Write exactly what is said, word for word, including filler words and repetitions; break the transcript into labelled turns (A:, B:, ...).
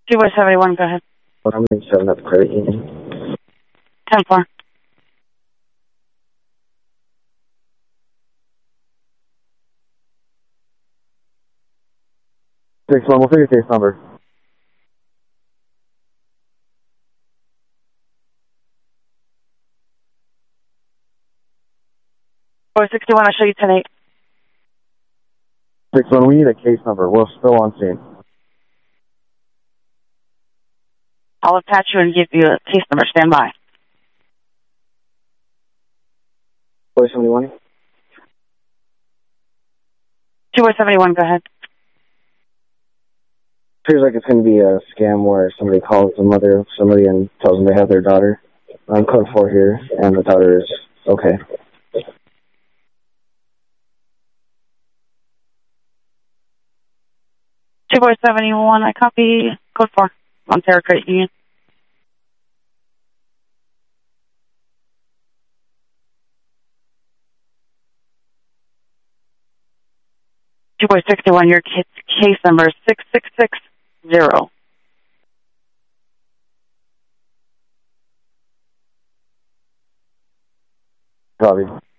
A: two by seventy-one, go ahead.
B: I'm in seven up credit union.
A: ten four.
B: six one, what's your case number?
A: four sixty-one, I'll show you ten eight.
B: six one, we need a case number. We're still on scene.
A: I'll attach you and give you a case number. Stand by.
B: four seventy-one?
A: two by seventy-one, go ahead.
B: Feels like it's going to be a scam where somebody calls the mother of somebody and tells them they have their daughter. I'm code four here, and the daughter is okay.
A: two by seventy-one, I copy. Code four. Montero Credit Union. two by sixty-one, your case number is six six six zero.
B: Copy.